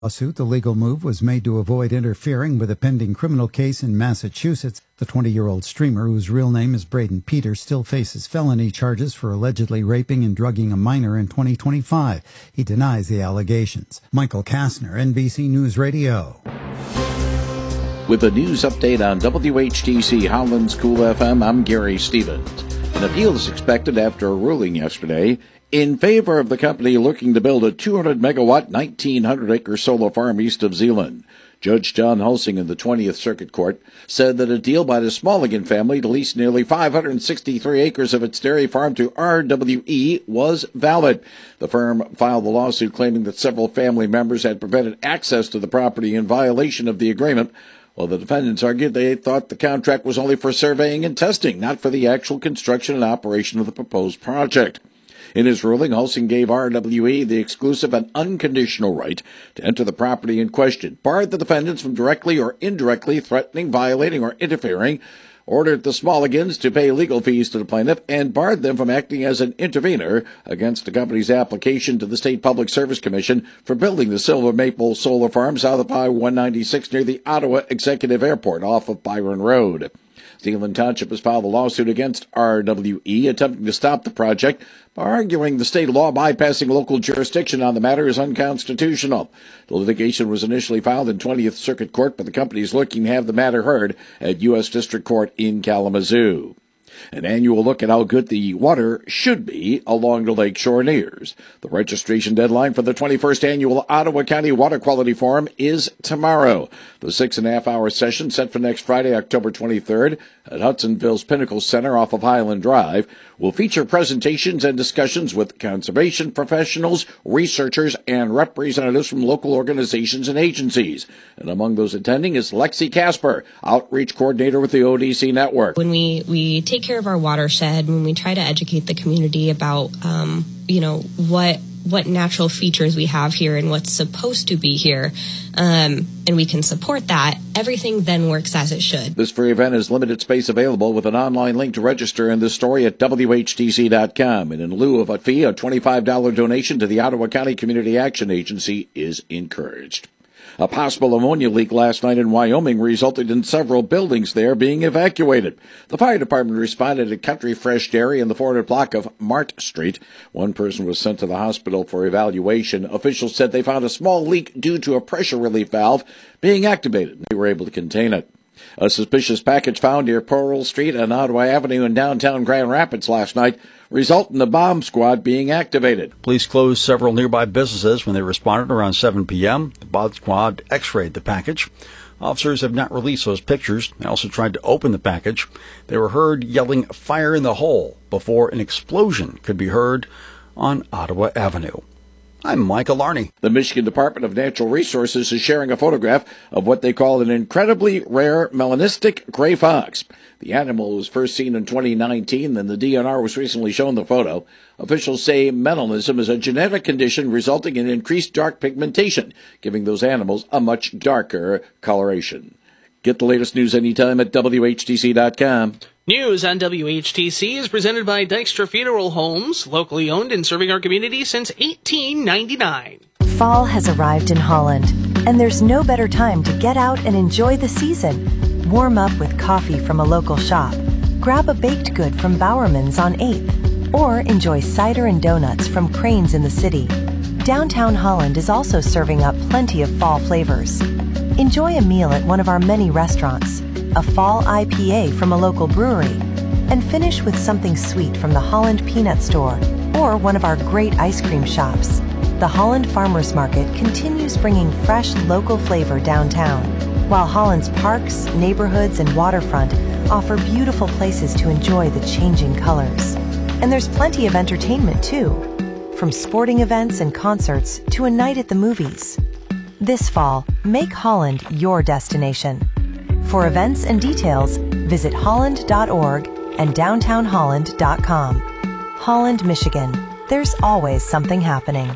lawsuit. The legal move was made to avoid interfering with a pending criminal case in Massachusetts. The 20-year-old streamer, whose real name is Braden Peters, still faces felony charges for allegedly raping and drugging a minor in 2025. He denies the allegations. Michael Kastner, NBC News Radio. With a news update on WHTC Holland's Cool FM, I'm Gary Stevens. An appeal is expected after a ruling yesterday in favor of the company looking to build a 200-megawatt, 1,900-acre solar farm east of Zeeland. Judge John Hulsing in the 20th Circuit Court said that a deal by the Smalligan family to lease nearly 563 acres of its dairy farm to RWE was valid. The firm filed the lawsuit claiming that several family members had prevented access to the property in violation of the agreement, while the defendants argued they thought the contract was only for surveying and testing, not for the actual construction and operation of the proposed project. In his ruling, Hulsing gave RWE the exclusive and unconditional right to enter the property in question, barred the defendants from directly or indirectly threatening, violating, or interfering, ordered the Smalligans to pay legal fees to the plaintiff, and barred them from acting as an intervener against the company's application to the State Public Service Commission for building the Silver Maple Solar Farm south of Highway 196 near the Ottawa Executive Airport off of Byron Road. Zeeland Township has filed a lawsuit against RWE, attempting to stop the project by arguing the state law bypassing local jurisdiction on the matter is unconstitutional. The litigation was initially filed in 20th Circuit Court, but the company is looking to have the matter heard at U.S. District Court in Kalamazoo. An annual look at how good the water should be along the lakeshore nears. The registration deadline for the 21st annual Ottawa County Water Quality Forum is tomorrow. The 6.5-hour session, set for next Friday, October 23rd, at Hudsonville's Pinnacle Center off of Highland Drive, will feature presentations and discussions with conservation professionals, researchers, and representatives from local organizations and agencies. And among those attending is Lexi Casper, Outreach Coordinator with the ODC Network. When we take care of our watershed, when we try to educate the community about, what natural features we have here and what's supposed to be here, and we can support that, everything then works as it should. This free event has limited space available with an online link to register in this story at WHTC.com. And in lieu of a fee, a $25 donation to the Ottawa County Community Action Agency is encouraged. A possible ammonia leak last night in Wyoming resulted in several buildings there being evacuated. The fire department responded at Country Fresh Dairy in the 400 block of Mart Street. One person was sent to the hospital for evaluation. Officials said they found a small leak due to a pressure relief valve being activated. They were able to contain it. A suspicious package found near Pearl Street and Ottawa Avenue in downtown Grand Rapids last night resulted in the bomb squad being activated. Police closed several nearby businesses when they responded around 7 p.m. The bomb squad x-rayed the package. Officers have not released those pictures. They also tried to open the package. They were heard yelling, "Fire in the hole," before an explosion could be heard on Ottawa Avenue. I'm Michael Larney. The Michigan Department of Natural Resources is sharing a photograph of what they call an incredibly rare melanistic gray fox. The animal was first seen in 2019, and the DNR was recently shown the photo. Officials say melanism is a genetic condition resulting in increased dark pigmentation, giving those animals a much darker coloration. Get the latest news anytime at WHTC.com. News on WHTC is presented by Dykstra Funeral Homes, locally owned and serving our community since 1899. Fall has arrived in Holland, and there's no better time to get out and enjoy the season. Warm up with coffee from a local shop, grab a baked good from Bowerman's on 8th, or enjoy cider and donuts from Crane's in the city. Downtown Holland is also serving up plenty of fall flavors. Enjoy a meal at one of our many restaurants, a fall IPA from a local brewery, and finish with something sweet from the Holland Peanut Store or one of our great ice cream shops. The Holland Farmers Market continues bringing fresh local flavor downtown, while Holland's parks, neighborhoods, and waterfront offer beautiful places to enjoy the changing colors. And there's plenty of entertainment too, from sporting events and concerts to a night at the movies. This fall, make Holland your destination. For events and details, visit holland.org and downtownholland.com. Holland, Michigan. There's always something happening.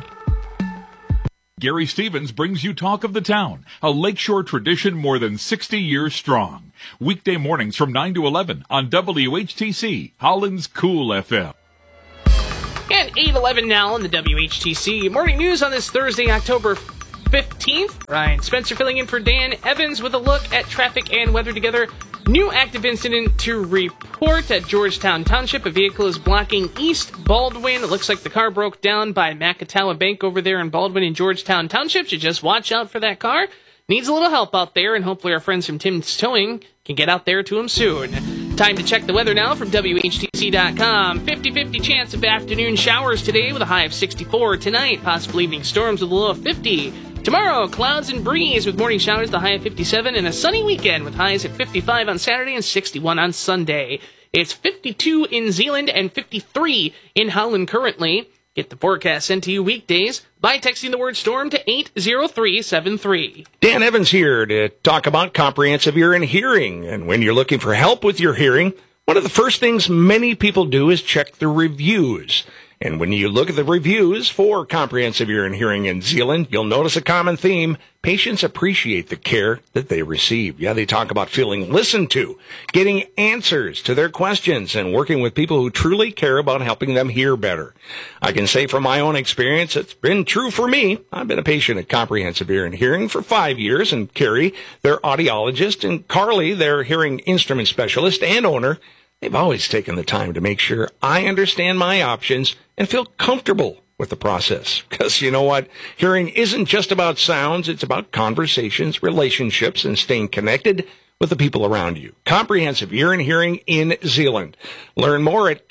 Gary Stevens brings you Talk of the Town, a lakeshore tradition more than 60 years strong. Weekday mornings from 9 to 11 on WHTC, Holland's Cool FM. And 8:11 now on the WHTC Morning News on this Thursday, October 15th. Ryan Spencer filling in for Dan Evans with a look at traffic and weather together. New active incident to report at Georgetown Township. A vehicle is blocking East Baldwin. It looks like the car broke down by Macatawa Bank over there in Baldwin in Georgetown Township. So just watch out for that car. Needs a little help out there, and hopefully our friends from Tim's Towing can get out there to him soon. Time to check the weather now from WHTC.com. 50-50 chance of afternoon showers today with a high of 64. Tonight, possible evening storms with a low of 50. Tomorrow, clouds and breeze with morning showers, the high of 57, and a sunny weekend with highs at 55 on Saturday and 61 on Sunday. It's 52 in Zeeland and 53 in Howland currently. Get the forecast sent to you weekdays by texting the word storm to 80373. Dan Evans here to talk about comprehensive ear and hearing. And when you're looking for help with your hearing, one of the first things many people do is check the reviews. And when you look at the reviews for comprehensive ear and hearing in Zeeland, you'll notice a common theme. Patients appreciate the care that they receive. Yeah, they talk about feeling listened to, getting answers to their questions, and working with people who truly care about helping them hear better. I can say from my own experience, it's been true for me. I've been a patient at Comprehensive Ear and Hearing for 5 years, and Carrie, their audiologist, and Carly, their hearing instrument specialist and owner, they've always taken the time to make sure I understand my options and feel comfortable with the process. Because you know what? Hearing isn't just about sounds. It's about conversations, relationships, and staying connected with the people around you. Comprehensive Ear and Hearing in Zeeland. Learn more at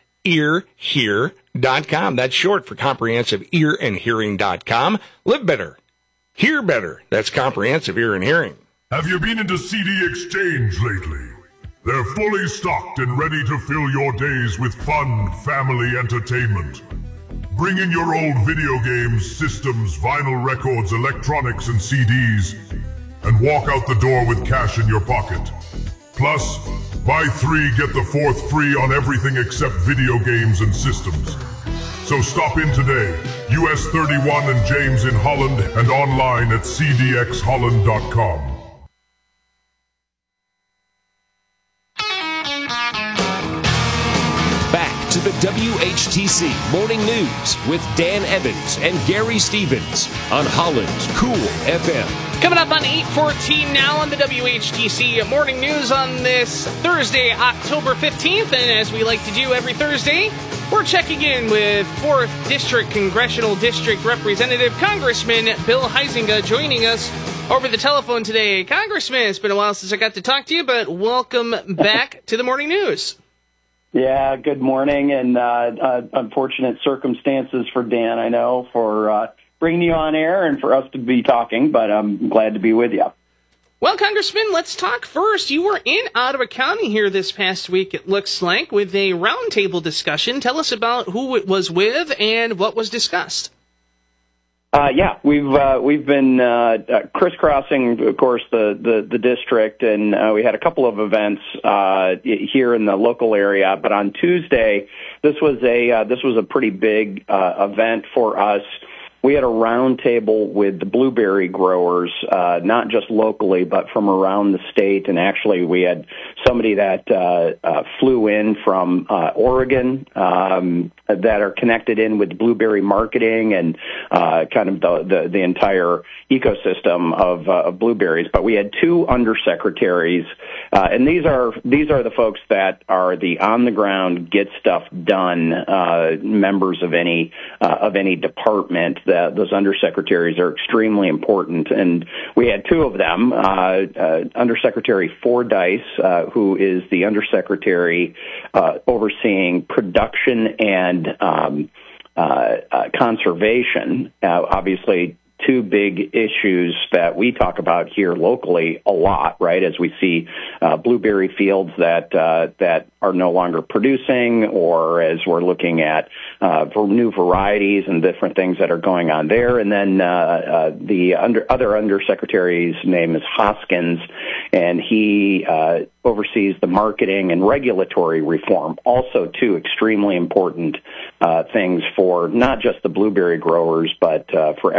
CompEarHear.com. That's short for ComprehensiveEarAndHearing.com. Live better. Hear better. That's Comprehensive Ear and Hearing. Have you been into CD Exchange lately? They're fully stocked and ready to fill your days with fun, family entertainment. Bring in your old video games, systems, vinyl records, electronics, and CDs, and walk out the door with cash in your pocket. Plus, buy 3, get the 4th free on everything except video games and systems. So stop in today, US 31 and James in Holland, and online at cdxholland.com. To the WHTC Morning News with Dan Evans and Gary Stevens on Holland's Cool FM. Coming up on 8:14 now on the WHTC Morning News on this Thursday, October 15th. And as we like to do every Thursday, we're checking in with 4th District Congressional District Representative Congressman Bill Huizenga joining us over the telephone today. Congressman, it's been a while since I got to talk to you, but welcome back to the Morning News. Yeah, good morning, and unfortunate circumstances for Dan, I know, for bringing you on air and for us to be talking, but I'm glad to be with you. Well, Congressman, let's talk first. You were in Ottawa County here this past week, it looks like, with a roundtable discussion. Tell us about who it was with and what was discussed. Yeah, we've been crisscrossing, of course, the district, and we had a couple of events here in the local area. But on Tuesday, this was a pretty big event for us. We had a roundtable with the blueberry growers, not just locally, but from around the state. And actually, we had somebody that flew in from Oregon that are connected in with blueberry marketing and kind of the entire ecosystem of blueberries. But we had 2 undersecretaries, and these are the folks that are the on the ground, get stuff done members of any department. Those undersecretaries are extremely important, and we had 2 of them. Undersecretary Fordyce, who is the undersecretary overseeing production and conservation. Obviously, 2 big issues that we talk about here locally a lot, right? As we see blueberry fields that are no longer producing, or as we're looking at for new varieties and different things that are going on there. And then the other undersecretary's name is Hoskins, and he oversees the marketing and regulatory reform. Also, 2 extremely important things for not just the blueberry growers, but for everybody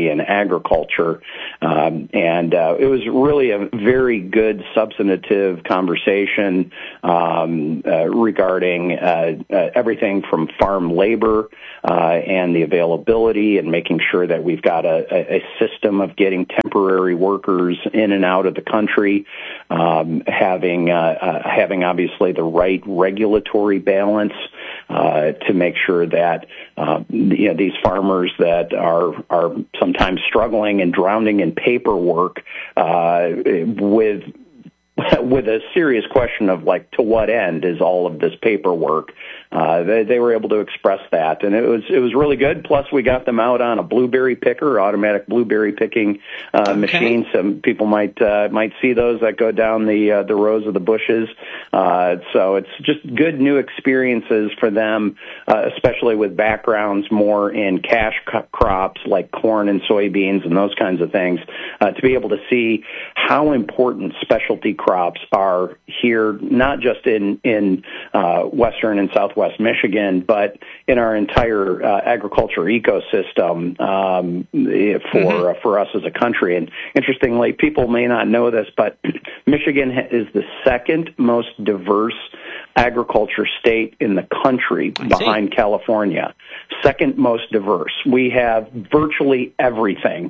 family and agriculture. It was really a very good substantive conversation regarding everything from farm labor and the availability and making sure that we've got a system of getting temporary workers in and out of the country, having obviously the right regulatory balance to make sure that these farmers that are sometimes struggling and drowning in paperwork with a serious question of, like, to what end is all of this paperwork? They were able to express that, and it was really good. Plus, we got them out on a blueberry picker, automatic blueberry picking machine. Some people might see those that go down the rows of the bushes. So it's just good new experiences for them, especially with backgrounds more in cash crops like corn and soybeans and those kinds of things, to be able to see how important specialty crops are here, not just in western and southwest Michigan, but in our entire agriculture ecosystem for us as a country. And interestingly, people may not know this, but Michigan is the second most diverse agriculture state in the country behind California. Second most diverse. We have virtually everything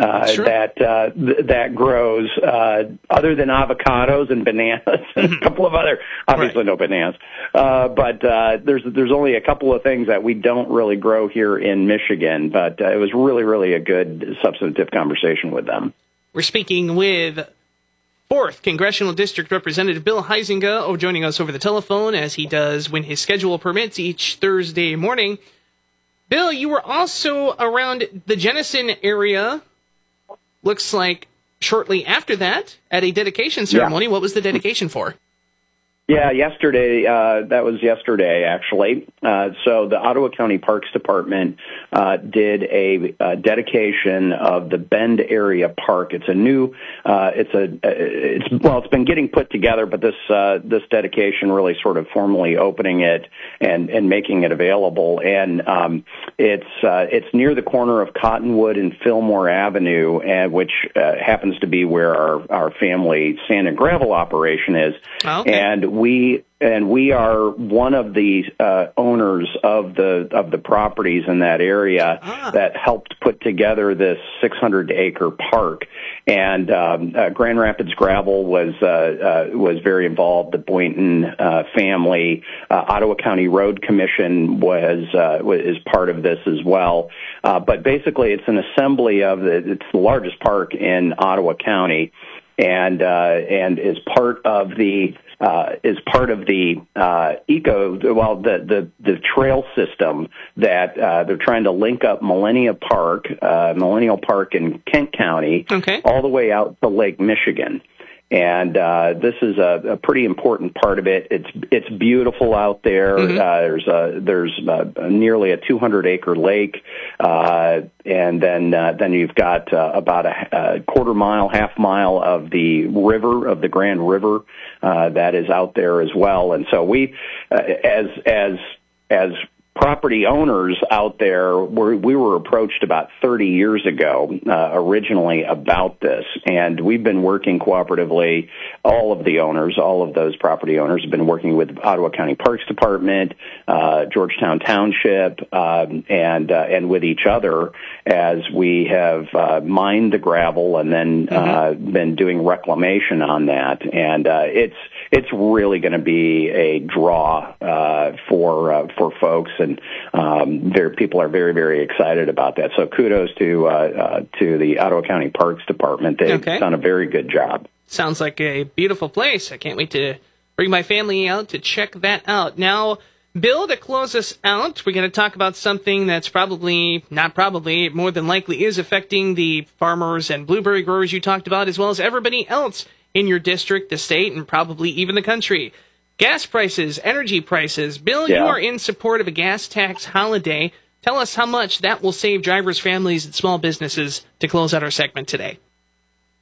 that grows, other than avocados and bananas and a couple of other, obviously no bananas, but there's only a couple of things that we don't really grow here in Michigan. But it was really, really a good substantive conversation with them. We're speaking with 4th Congressional District Representative Bill Huizenga, joining us over the telephone, as he does when his schedule permits each Thursday morning. Bill, you were also around the Jenison area, looks like shortly after that, at a dedication ceremony. Yeah. What was the dedication for? Yeah, yesterday, that was yesterday, actually. So the Ottawa County Parks Department did a dedication of the Bend Area Park. It's a new, it's been getting put together, but this dedication really sort of formally opening it and making it available. And it's near the corner of Cottonwood and Fillmore Avenue, which happens to be where our family sand and gravel operation is. Oh, okay. And we are one of the owners of the properties in that area that helped put together this 600-acre park. And Grand Rapids Gravel was very involved. The Boynton family, Ottawa County Road Commission is part of this as well. But basically, it's an assembly it's the largest park in Ottawa County, and is part of the trail system that they're trying to link up Millennial Park in Kent County, all the way out to Lake Michigan. And this is a pretty important part of it. It's beautiful out there. Mm-hmm. There's nearly a 200-acre lake, and then you've got about a half mile of the river, of the Grand River, that is out there as well. And so we, as property owners out there, we were approached about 30 years ago, originally about this, and we've been working cooperatively. All of those property owners have been working with Ottawa County Parks Department, Georgetown Township, and with each other as we have mined the gravel and then been doing reclamation on that. And it's really going to be a draw for folks. And people are very, very excited about that. So kudos to the Ottawa County Parks Department. They've done a very good job. Sounds like a beautiful place. I can't wait to bring my family out to check that out. Now, Bill, to close us out, we're going to talk about something that's more than likely is affecting the farmers and blueberry growers you talked about, as well as everybody else in your district, the state, and probably even the country. Gas prices, energy prices. Bill, you are in support of a gas tax holiday. Tell us how much that will save drivers, families, and small businesses to close out our segment today.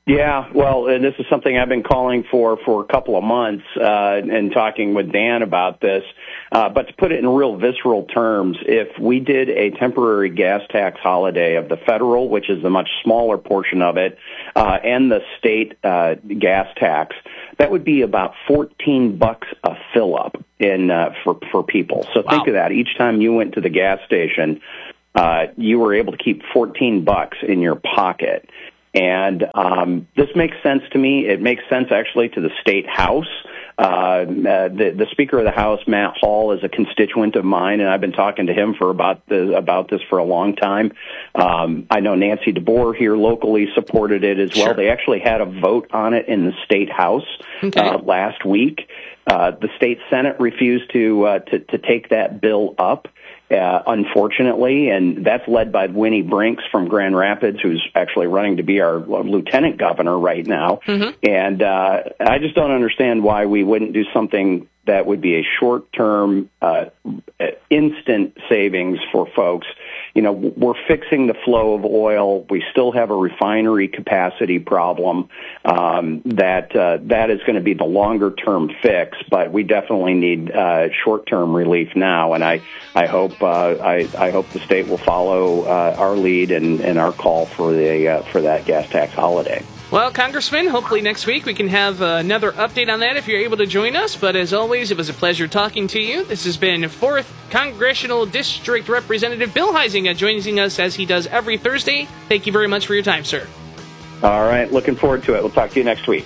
Yeah, well, this is something I've been calling for a couple of months and talking with Dan about this. But to put it in real visceral terms, if we did a temporary gas tax holiday of the federal, which is the much smaller portion of it, and the state gas tax, that would be about $14 a fill-up for people. So think of that. Each time you went to the gas station, you were able to keep $14 in your pocket. And this makes sense to me. It makes sense, actually, to the state House. The Speaker of the House, Matt Hall, is a constituent of mine, and I've been talking to him about this for a long time. I know Nancy DeBoer here locally supported it as well. Sure. They actually had a vote on it in the state House last week. The state Senate refused to take that bill up. Unfortunately, and that's led by Winnie Brinks from Grand Rapids, who's actually running to be our lieutenant governor right now. Mm-hmm. And I just don't understand why we wouldn't do something that would be a short-term, instant savings for folks. You know, we're fixing the flow of oil. We still have a refinery capacity problem. That is going to be the longer-term fix, but we definitely need short-term relief now. And I hope the state will follow our lead and our call for that gas tax holiday. Well, Congressman, hopefully next week we can have another update on that if you're able to join us. But as always, it was a pleasure talking to you. This has been 4th Congressional District Representative Bill Huizenga joining us as he does every Thursday. Thank you very much for your time, sir. All right. Looking forward to it. We'll talk to you next week.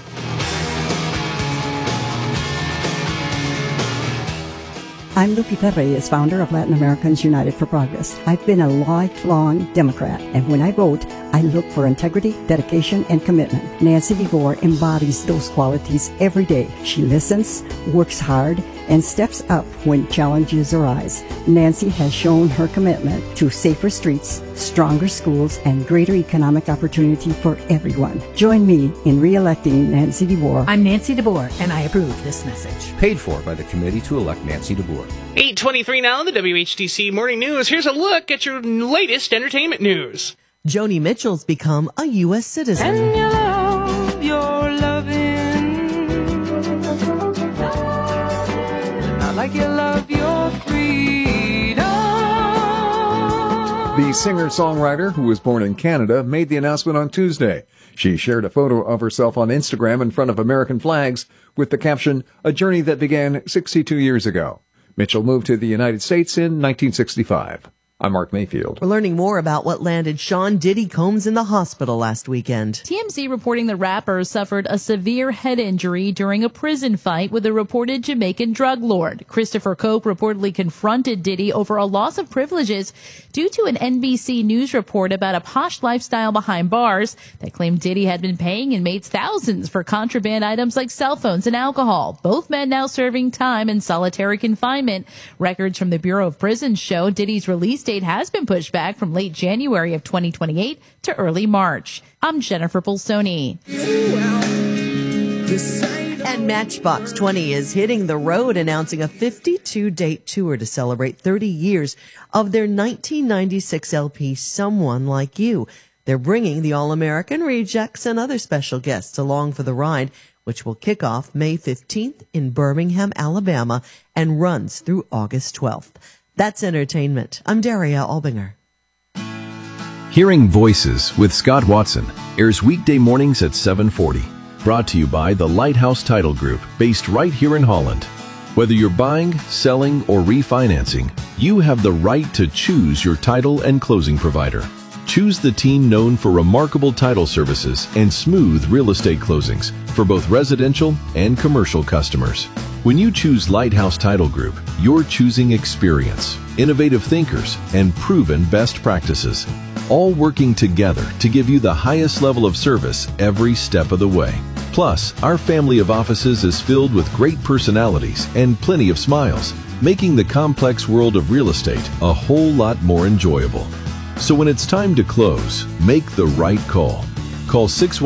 I'm Lupita Reyes, founder of Latin Americans United for Progress. I've been a lifelong Democrat, and when I vote, I look for integrity, dedication, and commitment. Nancy DeBoer embodies those qualities every day. She listens, works hard, and steps up when challenges arise. Nancy has shown her commitment to safer streets, stronger schools, and greater economic opportunity for everyone. Join me in re-electing Nancy DeBoer. I'm Nancy DeBoer, and I approve this message. Paid for by the committee to elect Nancy DeBoer. 8:23 now, the WHTC Morning News. Here's a look at your latest entertainment news. Joni Mitchell's become a U.S. citizen. And you love your loving, not like you love your freedom. The singer-songwriter, who was born in Canada, made the announcement on Tuesday. She shared a photo of herself on Instagram in front of American flags with the caption, "A journey that began 62 years ago." Mitchell moved to the United States in 1965. I'm Mark Mayfield. We're learning more about what landed Sean Diddy Combs in the hospital last weekend. TMZ reporting the rapper suffered a severe head injury during a prison fight with a reported Jamaican drug lord. Christopher Coke reportedly confronted Diddy over a loss of privileges due to an NBC News report about a posh lifestyle behind bars that claimed Diddy had been paying inmates thousands for contraband items like cell phones and alcohol. Both men now serving time in solitary confinement. Records from the Bureau of Prisons show Diddy's release date has been pushed back from late January of 2028 to early March. I'm Jennifer Bolsoni. And Matchbox 20 is hitting the road, announcing a 52-date tour to celebrate 30 years of their 1996 LP, Someone Like You. They're bringing the All-American Rejects and other special guests along for the ride, which will kick off May 15th in Birmingham, Alabama, and runs through August 12th. That's entertainment. I'm Daria Albinger. Hearing Voices with Scott Watson airs weekday mornings at 7:40. Brought to you by the Lighthouse Title Group, based right here in Holland. Whether you're buying, selling, or refinancing, you have the right to choose your title and closing provider. Choose the team known for remarkable title services and smooth real estate closings for both residential and commercial customers. When you choose Lighthouse Title Group, you're choosing experience, innovative thinkers, and proven best practices, all working together to give you the highest level of service every step of the way. Plus, our family of offices is filled with great personalities and plenty of smiles, making the complex world of real estate a whole lot more enjoyable. So when it's time to close, make the right call. Call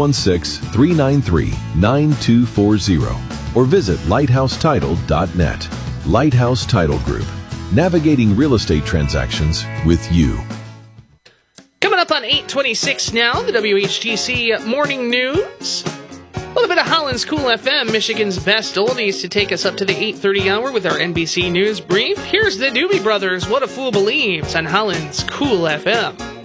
616-393-9240 or visit lighthousetitle.net. Lighthouse Title Group, navigating real estate transactions with you. Coming up on 8:26 now, the WHTC Morning News. A little bit of Holland's Cool FM, Michigan's best oldies, to take us up to the 8:30 hour with our NBC News Brief. Here's the Doobie Brothers, What a Fool Believes, on Holland's Cool FM.